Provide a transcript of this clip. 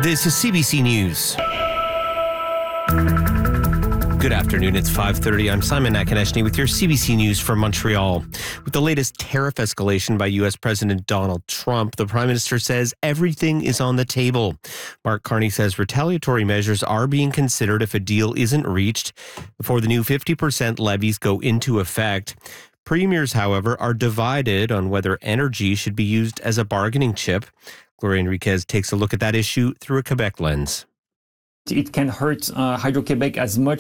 This is CBC News. Good afternoon. It's 5:30. I'm Simon Akineshny with your CBC News from Montreal. With the latest tariff escalation by U.S. President Donald Trump, the Prime Minister says everything is on the table. Mark Carney says retaliatory measures are being considered if a deal isn't reached before the new 50% levies go into effect. Premiers, however, are divided on whether energy should be used as a bargaining chip. Gloria Enriquez takes a look at that issue through a Quebec lens. It can hurt Hydro-Quebec as much